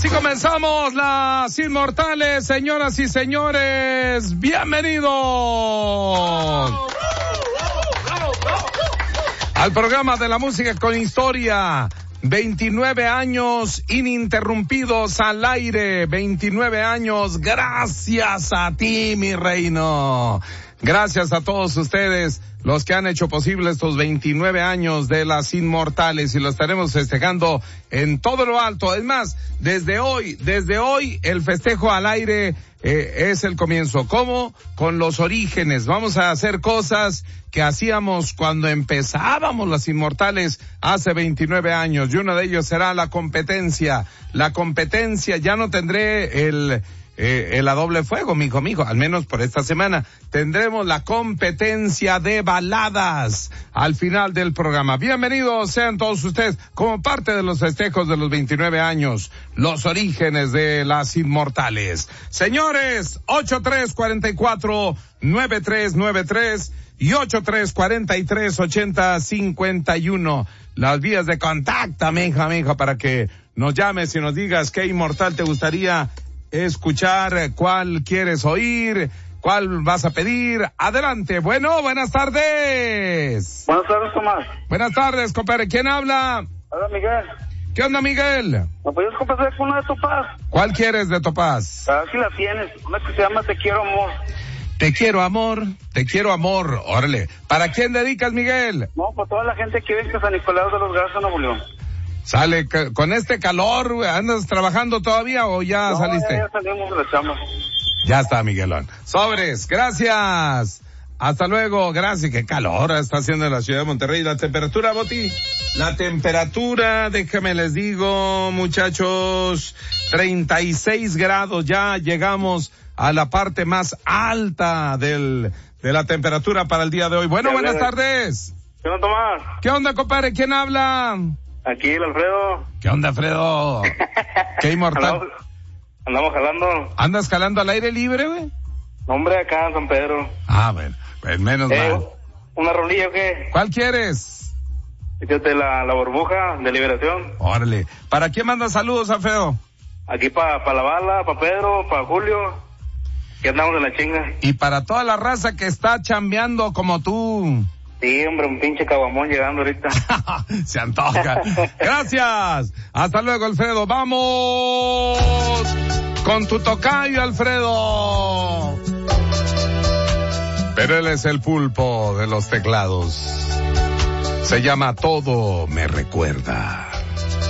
Si comenzamos las Inmortales, señoras y señores, bienvenidos al programa de la música con historia. 29 años ininterrumpidos al aire, 29 años, gracias a ti, mi reino. Gracias a todos ustedes, los que han hecho posible estos 29 años de las Inmortales, y lo estaremos festejando en todo lo alto. Es más, desde hoy, el festejo al aire es el comienzo. ¿Cómo? Con los orígenes. Vamos a hacer cosas que hacíamos cuando empezábamos las Inmortales hace 29 años, y uno de ellos será la competencia. La competencia, ya no tendré el a doble fuego, mijo, al menos por esta semana. Tendremos la competencia de baladas al final del programa. Bienvenidos sean todos ustedes como parte de los festejos de los 29 años, los orígenes de las Inmortales. Señores, 8344-9393 y 8343-8051. Las vías de contacto, mija, para que nos llames y nos digas qué inmortal te gustaría escuchar, cuál quieres oír, cuál vas a pedir. Adelante. Bueno, buenas tardes. Buenas tardes, Tomás. Buenas tardes, compadre. ¿Quién habla? Hola, Miguel. ¿Qué onda, Miguel? ¿Me puedes complacer con una de Topaz? ¿Cuál quieres de Topaz? A ver si la tienes. Una que se llama Te Quiero Amor. Te quiero amor, te quiero amor. Órale. ¿Para quién dedicas, Miguel? No, para toda la gente que vive en San Nicolás de los Garza, Nuevo León. Sale con este calor, güey. ¿Andas trabajando todavía o ya saliste? Ya salimos de la chamba. Ya está, Miguelón. Sobres, gracias. Hasta luego, gracias. Qué calor está haciendo en la ciudad de Monterrey. La temperatura, Boti. La temperatura, déjenme les digo, muchachos, 36 grados. Ya llegamos a la parte más alta de la temperatura para el día de hoy. Bueno, buenas tardes. ¿Qué onda, Tomás? ¿Qué onda, compadre? ¿Quién habla? Aquí, el Alfredo. ¿Qué onda, Alfredo? ¿Qué inmortal? Andamos jalando. ¿Andas jalando al aire libre, güey? Hombre, acá en San Pedro. Ah, bueno, pues menos mal. ¿Una rolilla o qué? ¿Cuál quieres? Fíjate, la burbuja de liberación. Órale. ¿Para quién mandas saludos, Alfredo? Aquí para la bala, para Pedro, para Julio, que andamos en la chinga. Y para toda la raza que está chambeando como tú. Sí, hombre, un pinche caguamón llegando ahorita. Se antoja. Gracias. Hasta luego, Alfredo. Vamos con tu tocayo, Alfredo. Pero él es el pulpo de los teclados. Se llama Todo Me Recuerda.